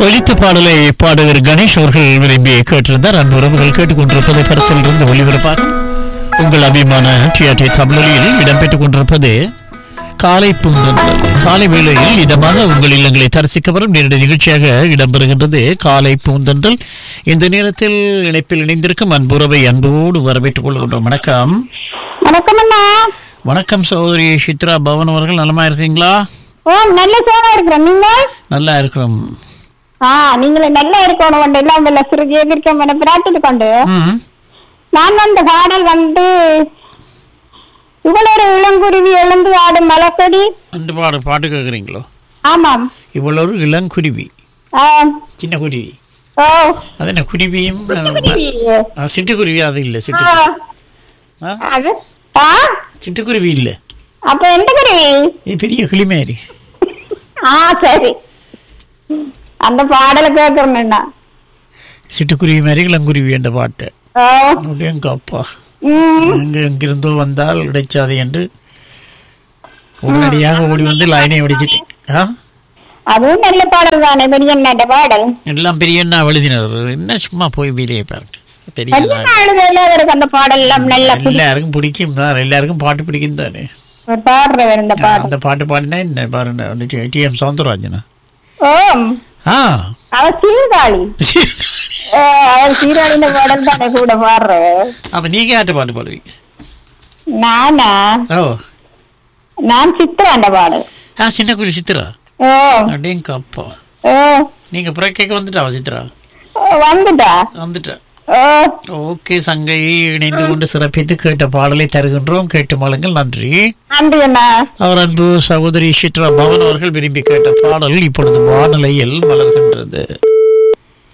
ஒலித்த பாடலை பாடகர் கணேஷ் அவர்கள் விரும்பி கேட்டிருந்தார். அன்பு உறவுகள் கேட்டுக்கொண்டிருப்பதை பரிசிலிருந்து ஒளிபரப்பாக உங்கள் அபிமான டிஆர்டி தமிழொலியில் இடம்பெற்றுக் கொண்டிருப்பது காலை பூந்தன்றல். காலை வேளையில் இதமாக உங்கள் இல்லங்களை தரிசிக்க வரும் நேரடி நிகழ்ச்சியாக இடம்பெறுகின்றது காலை பூந்தன்றல். இந்த நேரத்தில் இணைப்பில் இணைந்திருக்கும் அன்புறவை அன்போடு வரவேற்றுக் கொள்கின்றோம். வணக்கம். வணக்கம் அண்ணா. வணக்கம் சகோதரி சித்ரா பவன் அவர்கள், நலமா இருக்கீங்களா? ஓ, நல்ல சோனா இருக்கிறேன். நீங்க? நல்லா இருக்கிறோம். நீங்களும் நல்லா இருக்கணும். கொண்டு எல்லாம் வல்ல சிறுஜேவிற்கும் என பிரார்த்தித்து கொண்டு நான் வந்த பாடல் வந்து இவ்வளவு இளங்குருவி எழுந்து ஆடும் மலக்கொடி அந்த பாட்டு கேக்குறீங்களோ? ஆமாம். இவ்வளவு இளங்குருவி, சின்ன குருவி. ஓ, அது என்ன குருவியும் சிட்டுக்குருவி? அது இல்ல, அது சிட்டுக்குருவி இல்ல. அப்ப எந்த குருவி? பெரிய கிளிமேரி. சரி, அந்த பாடலை கேட்கறேன். சிட்டுக்குருவி மாதிரி இளங்குருவி என்ற பாட்டு. எங்க அப்பா எங்கிருந்தோ வந்தால் கிடைச்சாது என்று உடனடியாக ஓடி வந்து லைனை வெடிச்சிட்டேன். அதுவும் நல்ல பாடல் தானே, பெரியண்ணா பாடல். எல்லாம் பெரியண்ணா எழுதினார். என்ன சும்மா போய் வீடியோ பாருங்க. பெரிய அந்த பாடல் எல்லாம் நல்லா எல்லாருக்கும் பிடிக்கும் தான், எல்லாருக்கும் பாட்டு பிடிக்கும் தானே. பாடுறவர் அந்த பாட்டு பாடினா என்ன பாருங்க, டிஎம் சௌந்தரராஜனா. அவர் சீர்காழி, அவர் சீர்காழிந்த பாடல் தானே கூட பாடுற. அப்ப நீங்க யார்ட்ட பாட்டு பாடுவீங்க? நானா? நான் சித்ரா அந்த பாடல். சின்ன குறி சித்ரா. அப்படிங்க அப்பா. நீங்க புற கேட்க வந்துட்டாவா சித்ரா? வந்துட்டா. ஓகே சங்கை, இணைந்து கொண்டு சிறப்பித்து கேட்ட பாடலை தருகின்றோம். கேட்டு மாளுங்கள். நன்றி. அவர் அன்பு சகோதரி சித்ரா பவன் அவர்கள் விரும்பி கேட்ட பாடல் இப்பொழுது வானிலையில் மலர்கின்றது.